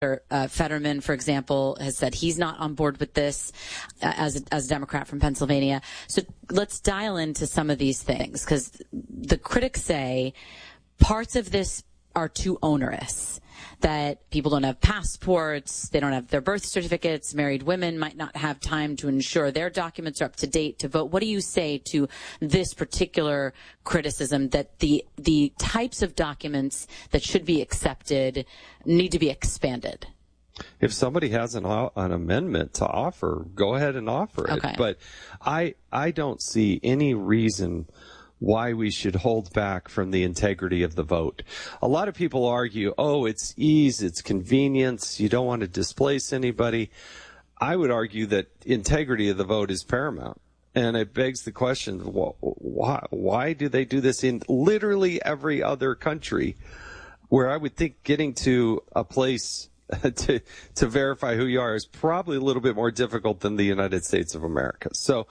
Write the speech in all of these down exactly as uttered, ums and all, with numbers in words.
Uh, Fetterman, for example, has said he's not on board with this uh, as, a, as a Democrat from Pennsylvania. So let's dial into some of these things, because the critics say parts of this are too onerous, that people don't have passports, they don't have their birth certificates, married women might not have time to ensure their documents are up to date to vote. What do you say to this particular criticism that the the types of documents that should be accepted need to be expanded? If somebody has an, an amendment to offer, go ahead and offer it. Okay. But I I don't see any reason why we should hold back from the integrity of the vote. A lot of people argue, oh, it's ease, it's convenience, you don't want to displace anybody. I would argue that integrity of the vote is paramount. And it begs the question, why, why do they do this in literally every other country, where I would think getting to a place to to verify who you are is probably a little bit more difficult than the United States of America. So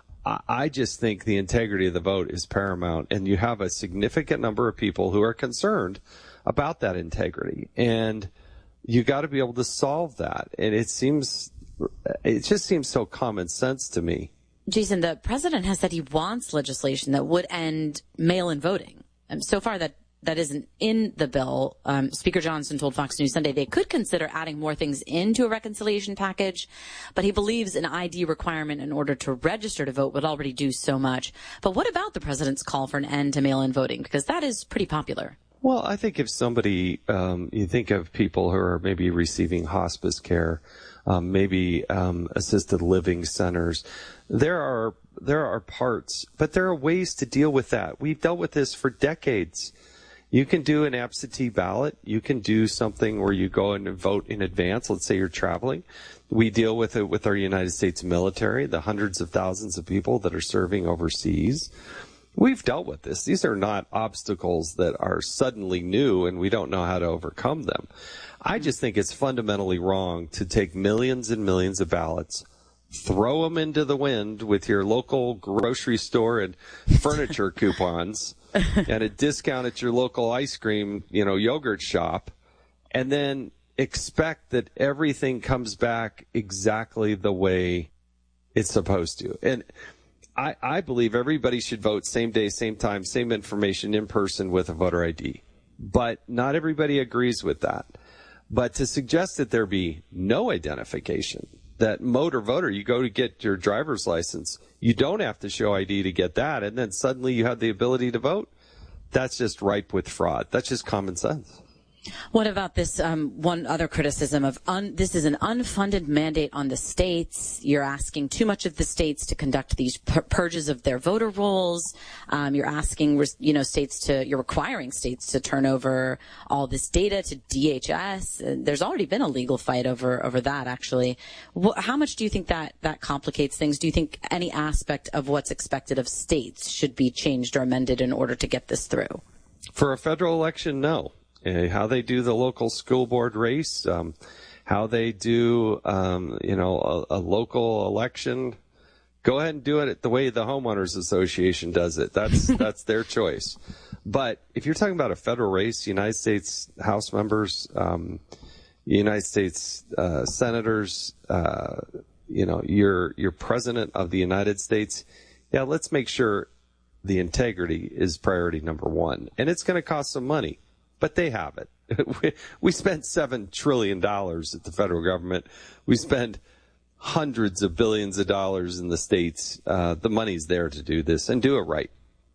I just think the integrity of the vote is paramount, and you have a significant number of people who are concerned about that integrity, and you got to be able to solve that. And it seems, it just seems so common sense to me. Jason, the president has said he wants legislation that would end mail-in voting. And so far, that that isn't in the bill. Um, Speaker Johnson told Fox News Sunday they could consider adding more things into a reconciliation package, but he believes an I D requirement in order to register to vote would already do so much. But what about the president's call for an end to mail-in voting? Because that is pretty popular. Well, I think if somebody, um, you think of people who are maybe receiving hospice care, um, maybe um, assisted living centers, there are there are parts, but there are ways to deal with that. We've dealt with this for decades. You can do an absentee ballot. You can do something where you go in and vote in advance. Let's say you're traveling. We deal with it with our United States military, the hundreds of thousands of people that are serving overseas. We've dealt with this. These are not obstacles that are suddenly new and we don't know how to overcome them. I just think it's fundamentally wrong to take millions and millions of ballots, throw them into the wind with your local grocery store and furniture coupons and a discount at your local ice cream, you know, yogurt shop, and then expect that everything comes back exactly the way it's supposed to. And I, I believe everybody should vote same day, same time, same information in person with a voter I D. But not everybody agrees with that. But to suggest that there be no identification, that motor voter, you go to get your driver's license, you don't have to show I D to get that, and then suddenly you have the ability to vote, that's just ripe with fraud. That's just common sense. What about this um, one other criticism of un- this is an unfunded mandate on the states? You're asking too much of the states to conduct these pur- purges of their voter rolls. Um, you're asking, you know, states to, you're requiring states to turn over all this data to D H S. Uh, there's already been a legal fight over over that, actually. Wh- how much do you think that that complicates things? Do you think any aspect of what's expected of states should be changed or amended in order to get this through? For a federal election, no. Uh, how they do the local school board race, um, how they do, um, you know, a, a local election. Go ahead and do it the way the homeowners association does it. That's that's their choice. But if you're talking about a federal race, United States House members, um, United States uh, senators, uh, you know, you're you're president of the United States. Yeah, let's make sure the integrity is priority number one, and it's going to cost some money. But they have it. We, we spend seven trillion dollars at the federal government. We spend hundreds of billions of dollars in the states. Uh, the money's there to do this and do it right.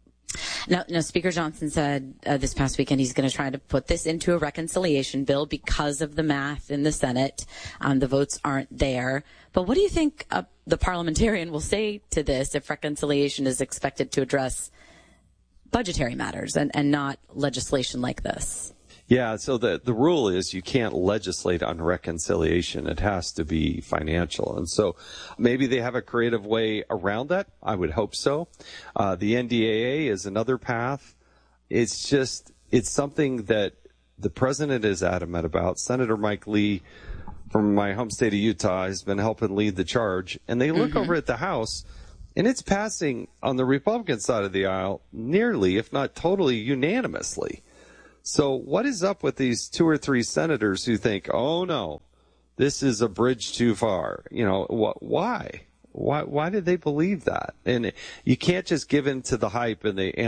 Now, now Speaker Johnson said uh, this past weekend he's going to try to put this into a reconciliation bill because of the math in the Senate. Um, the votes aren't there. But what do you think uh, the parliamentarian will say to this if reconciliation is expected to address budgetary matters and, and not legislation like this? Yeah, so the, the rule is you can't legislate on reconciliation. It has to be financial. And so maybe they have a creative way around that. I would hope so. Uh, the N D A A is another path. It's just, it's something that the president is adamant about. Senator Mike Lee from my home state of Utah has been helping lead the charge. And they look mm-hmm. over at the House, and it's passing on the Republican side of the aisle nearly, if not totally, unanimously. So what is up with these two or three senators who think, oh, no, this is a bridge too far? You know, wh- why? Why Why did they believe that? And you can't just give in to the hype and the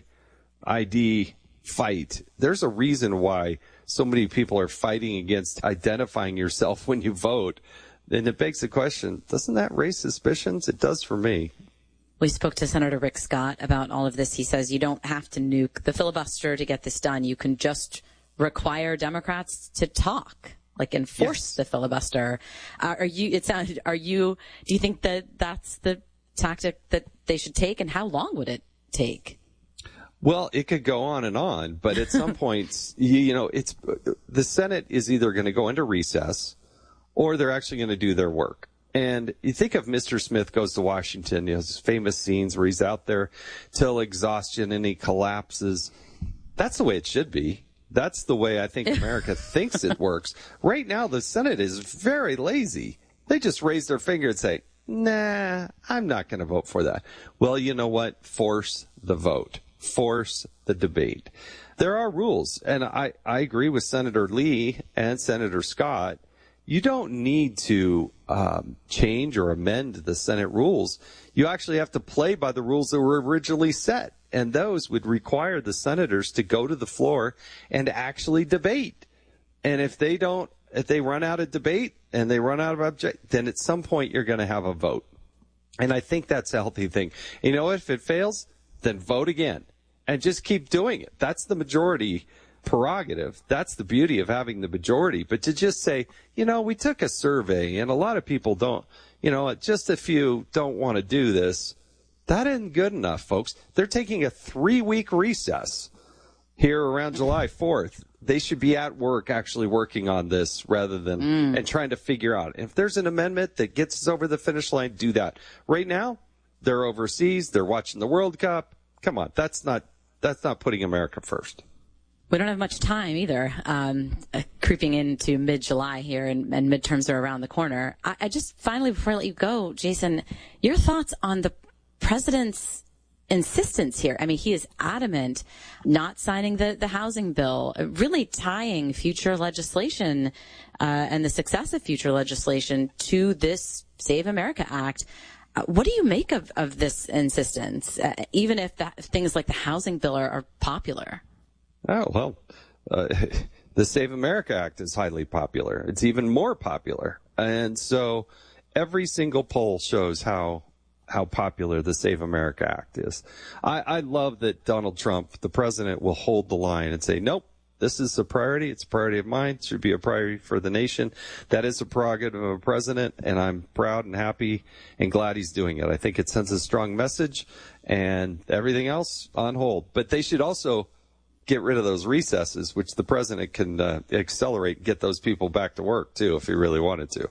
anti-I D fight. There's a reason why so many people are fighting against identifying yourself when you vote. And it begs the question, doesn't that raise suspicions? It does for me. We spoke to Senator Rick Scott about all of this. He says you don't have to nuke the filibuster to get this done. You can just require Democrats to talk, like enforce yes. the filibuster. Uh, are you, it sounds, are you, do you think that that's the tactic that they should take, and how long would it take? Well, it could go on and on, but at some point, you, you know, it's, the Senate is either going to go into recess or they're actually going to do their work. And you think of Mister Smith Goes to Washington, you know, his famous scenes where he's out there till exhaustion and he collapses. That's the way it should be. That's the way I think America thinks it works. Right now, the Senate is very lazy. They just raise their finger and say, nah, I'm not going to vote for that. Well, you know what? Force the vote. Force the debate. There are rules, and I, I agree with Senator Lee and Senator Scott. You don't need to um, change or amend the Senate rules. You actually have to play by the rules that were originally set, and those would require the senators to go to the floor and actually debate. And if they don't, if they run out of debate and they run out of object, then at some point you're going to have a vote. And I think that's a healthy thing. You know, if it fails, then vote again and just keep doing it. That's the majority prerogative. That's the beauty of having the majority. But to just say, you know, we took a survey and a lot of people don't, you know, just a few don't want to do this. That isn't good enough, folks. They're taking a three-week recess here around July fourth. They should be at work actually working on this rather than mm. and trying to figure out. If there's an amendment that gets us over the finish line, do that. Right now, they're overseas. They're watching the World Cup. Come on. That's not that's not putting America first. We don't have much time either, um, uh, creeping into mid-July here, and, and midterms are around the corner. I, I just finally, before I let you go, Jason, your thoughts on the president's insistence here. I mean, he is adamant not signing the, the housing bill, really tying future legislation uh, and the success of future legislation to this Save America Act. Uh, what do you make of, of this insistence, uh, even if that, things like the housing bill are, are popular? Oh, well, uh, the Save America Act is highly popular. It's even more popular. And so every single poll shows how how popular the Save America Act is. I, I love that Donald Trump, the president, will hold the line and say, nope, this is a priority. It's a priority of mine. It should be a priority for the nation. That is a prerogative of a president, and I'm proud and happy and glad he's doing it. I think it sends a strong message, and everything else on hold. But they should also get rid of those recesses, which the president can uh, accelerate and get those people back to work, too, if he really wanted to.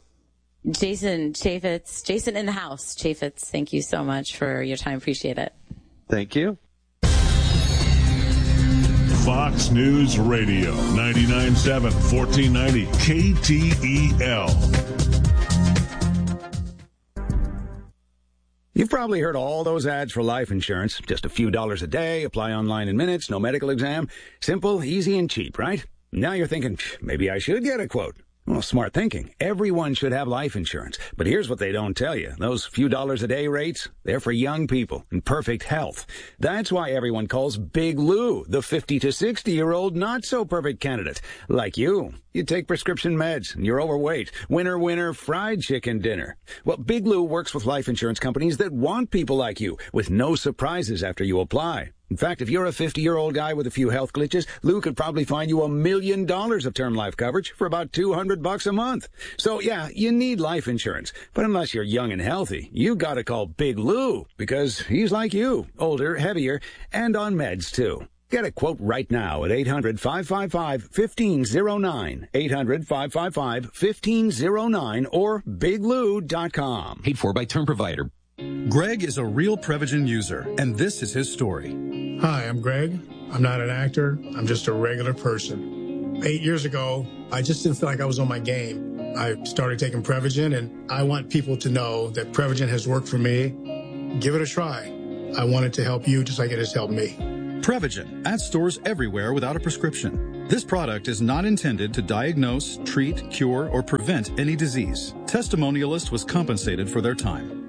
Jason Chaffetz, Jason in the house. Chaffetz, thank you so much for your time. Appreciate it. Thank you. Fox News Radio, ninety-nine point seven, fourteen ninety K T E L. You've probably heard all those ads for life insurance. Just a few dollars a day, apply online in minutes, no medical exam. Simple, easy, and cheap, right? Now you're thinking, maybe I should get a quote. Well, smart thinking. Everyone should have life insurance. But here's what they don't tell you. Those few dollars a day rates, they're for young people in perfect health. That's why everyone calls Big Lou the fifty to sixty-year-old not-so-perfect candidate. Like you. You take prescription meds, and you're overweight. Winner, winner, fried chicken dinner. Well, Big Lou works with life insurance companies that want people like you, with no surprises after you apply. In fact, if you're a fifty-year-old guy with a few health glitches, Lou could probably find you a million dollars of term life coverage for about two hundred bucks a month. So, yeah, you need life insurance. But unless you're young and healthy, you gotta call Big Lou, because he's like you, older, heavier, and on meds, too. Get a quote right now at eight hundred, five five five, one five zero nine, eight hundred, five five five, one five zero nine, or big lou dot com. Paid for by Term Provider. Greg is a real Prevagen user, and this is his story. Hi, I'm Greg. I'm not an actor. I'm just a regular person. Eight years ago, I just didn't feel like I was on my game. I started taking Prevagen, and I want people to know that Prevagen has worked for me. Give it a try. I want it to help you just like it has helped me. Prevagen, at stores everywhere without a prescription. This product is not intended to diagnose, treat, cure, or prevent any disease. Testimonialist was compensated for their time.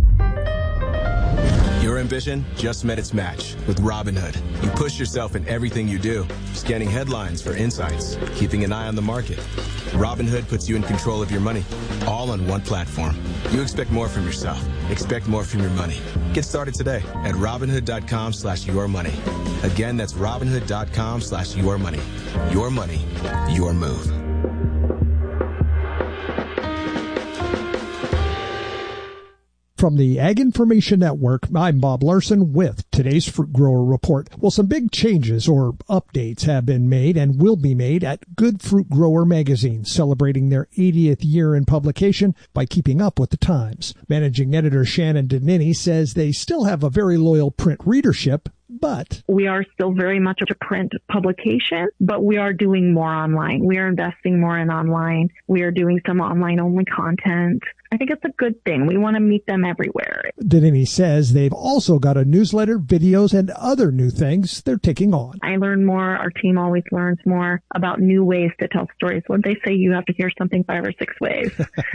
Your ambition just met its match with Robinhood. You push yourself in everything you do, scanning headlines for insights, keeping an eye on the market. Robinhood puts you in control of your money, all on one platform. You expect more from yourself. Expect more from your money. Get started today at Robinhood.com slash your money. Again, that's Robinhood.com slash your money. Your money, your move. From the Ag Information Network, I'm Bob Larson with today's Fruit Grower Report. Well, some big changes or updates have been made and will be made at Good Fruit Grower magazine, celebrating their eightieth year in publication by keeping up with the times. Managing editor Shannon Dennini says they still have a very loyal print readership, but we are still very much a print publication, but we are doing more online. We are investing more in online. We are doing some online only content. I think it's a good thing. We want to meet them everywhere. Dennini says they've also got a newsletter, videos, and other new things they're taking on. I learn more. Our team always learns more about new ways to tell stories. When they say you have to hear something five or six ways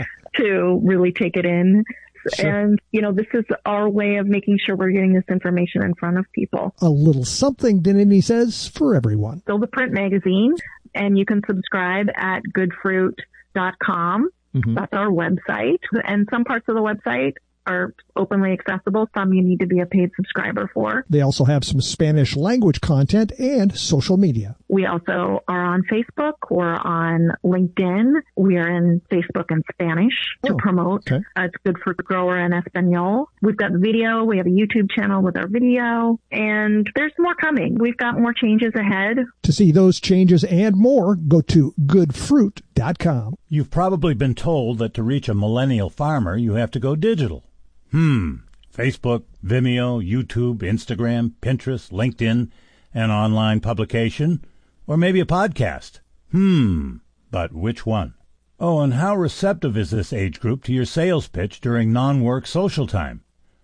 to really take it in. Sure. And, you know, this is our way of making sure we're getting this information in front of people. A little something, Dennini says, for everyone. Still the print magazine, and you can subscribe at good fruit dot com. Mm-hmm. That's our website. And some parts of the website are openly accessible. Some you need to be a paid subscriber for. They also have some Spanish language content and social media. We also are on Facebook. We're on LinkedIn. We are in Facebook in Spanish to oh, promote. Okay. Uh, it's Good Fruit Grower in Espanol. We've got video. We have a YouTube channel with our video. And there's more coming. We've got more changes ahead. To see those changes and more, go to good fruit dot com. You've probably been told that to reach a millennial farmer, you have to go digital. Hmm. Facebook, Vimeo, YouTube, Instagram, Pinterest, LinkedIn, an online publication, or maybe a podcast. Hmm. But which one? Oh, and how receptive is this age group to your sales pitch during non-work social time?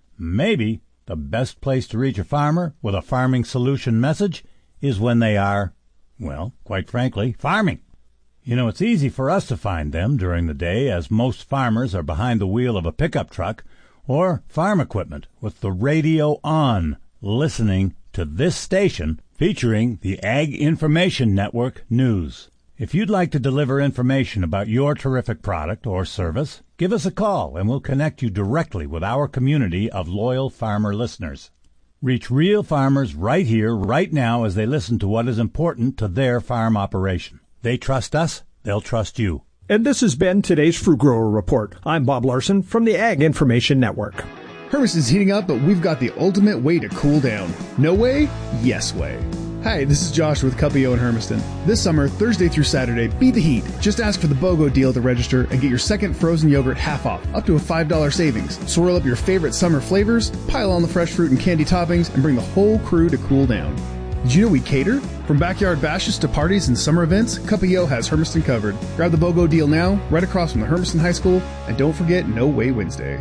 Maybe the best place to reach a farmer with a farming solution message is when they are, well, quite frankly, farming. You know, it's easy for us to find them during the day, as most farmers are behind the wheel of a pickup truck or farm equipment with the radio on, listening to this station featuring the Ag Information Network News. If you'd like to deliver information about your terrific product or service, give us a call and we'll connect you directly with our community of loyal farmer listeners. Reach real farmers right here, right now, as they listen to what is important to their farm operation. They trust us, they'll trust you. And this has been today's Fruit Grower Report. I'm Bob Larson from the Ag Information Network. Hermiston's heating up, but we've got the ultimate way to cool down. No way? Yes way. Hi, this is Josh with Cuppio in Hermiston. This summer, Thursday through Saturday, beat the heat. Just ask for the BOGO deal to register and get your second frozen yogurt half off, up to a five dollars savings. Swirl up your favorite summer flavors, pile on the fresh fruit and candy toppings, and bring the whole crew to cool down. Did you know we cater? From backyard bashes to parties and summer events, Cuppio has Hermiston covered. Grab the BOGO deal now, right across from the Hermiston High School, and don't forget No Way Wednesday.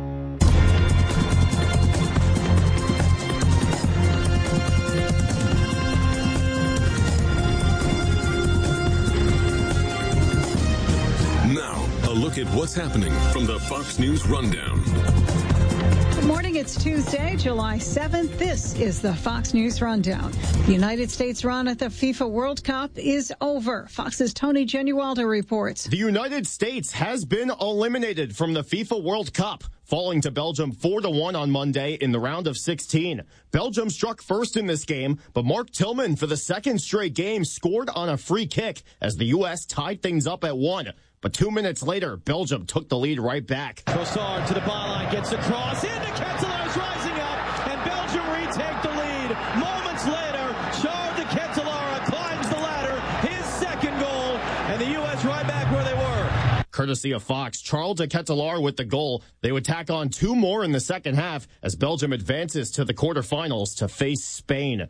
Now, a look at what's happening from the Fox News Rundown. Good morning. It's Tuesday, July seventh. This is the Fox News Rundown. The United States run at the FIFA World Cup is over. Fox's Tony Genualdo reports. The United States has been eliminated from the FIFA World Cup, falling to Belgium four to one on Monday in the round of sixteen. Belgium struck first in this game, but Mark Tillman for the second straight game scored on a free kick as the U S tied things up at one. But two minutes later, Belgium took the lead right back. Trossard to the byline, gets a cross into Ketelaer's rising up, and Belgium retake the lead. Moments later, Charles de Ketelaere climbs the ladder, his second goal, and the U S right back where they were. Courtesy of Fox, Charles de Ketelaere with the goal. They would tack on two more in the second half as Belgium advances to the quarterfinals to face Spain.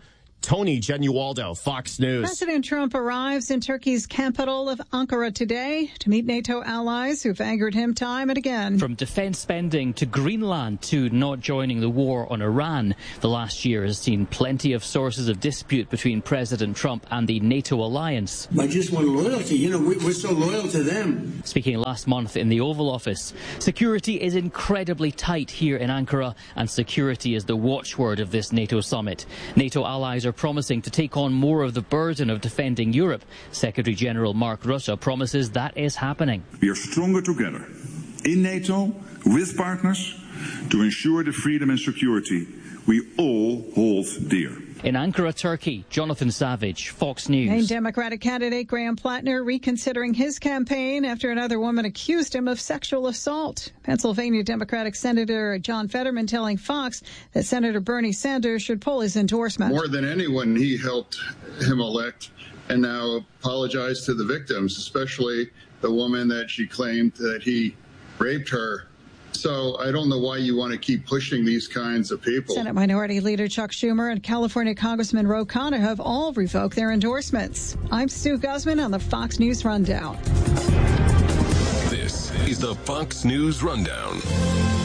Tony Genualdo, Fox News. President Trump arrives in Turkey's capital of Ankara today to meet NATO allies who've angered him time and again. From defense spending to Greenland to not joining the war on Iran, the last year has seen plenty of sources of dispute between President Trump and the NATO alliance. I just want loyalty. You know, we're so loyal to them. Speaking last month in the Oval Office, security is incredibly tight here in Ankara, and security is the watchword of this NATO summit. NATO allies are promising to take on more of the burden of defending Europe. Secretary General Mark Rutte promises that is happening. We are stronger together in NATO with partners to ensure the freedom and security we all hold dear. In Ankara, Turkey, Jonathan Savage, Fox News. Main Democratic candidate Graham Plattner reconsidering his campaign after another woman accused him of sexual assault. Pennsylvania Democratic Senator John Fetterman telling Fox that Senator Bernie Sanders should pull his endorsement. More than anyone, he helped him elect and now apologize to the victims, especially the woman that she claimed that he raped her. So I don't know why you want to keep pushing these kinds of people. Senate Minority Leader Chuck Schumer and California Congressman Ro Khanna have all revoked their endorsements. I'm Stu Guzman on the Fox News Rundown. This is the Fox News Rundown.